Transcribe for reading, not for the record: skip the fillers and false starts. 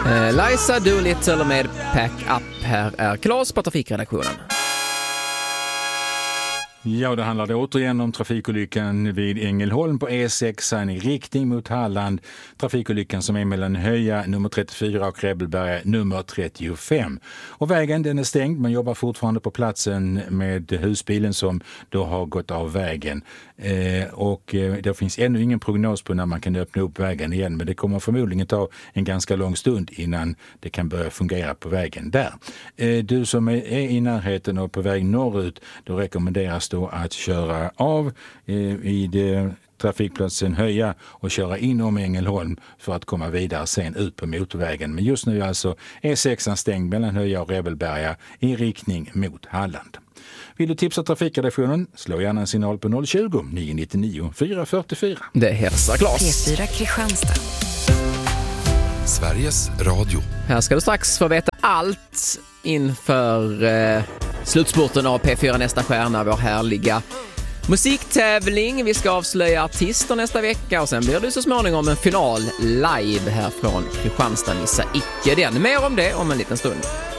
Liza Doolittle med Pack Up. Här är Claes på trafikredaktionen. Ja, det handlar återigen om trafikolyckan vid Ängelholm på E6 i riktning mot Halland. Trafikolyckan som är mellan Höja nummer 34 och Rebelberga nummer 35. Och vägen den är stängd, man jobbar fortfarande på platsen med husbilen som då har gått av vägen. Det finns ännu ingen prognos på när man kan öppna upp vägen igen, men det kommer förmodligen ta en ganska lång stund innan det kan börja fungera på vägen där. Du som är i närheten och på väg norrut, då rekommenderas då att köra av vid trafikplatsen Höja och köra in om Ängelholm för att komma vidare sen ut på motorvägen. Men just nu alltså E6 stängd mellan Höja och Rebelberga i riktning mot Halland. Vill du tipsa trafikredaktionen? Slå gärna en signal på 020 999 444. Det hälsar Claes. P4 Kristianstad. Sveriges Radio. Här ska du strax få veta allt inför slutspurten av P4 Nästa stjärna, vår härliga musiktävling. Vi ska avslöja artister nästa vecka och sen blir det så småningom en final live här från Kristianstad. Missa icke den. Mer om det om en liten stund.